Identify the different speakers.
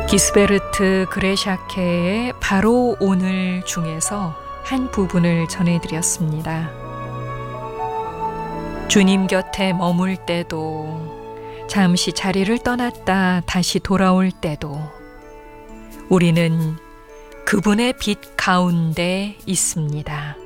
Speaker 1: 기스베르트 그레샤케의 바로 오늘 중에서 한 부분을 전해드렸습니다. 주님 곁에 머물 때도, 잠시 자리를 떠났다 다시 돌아올 때도 우리는 그분의 빛 가운데 있습니다.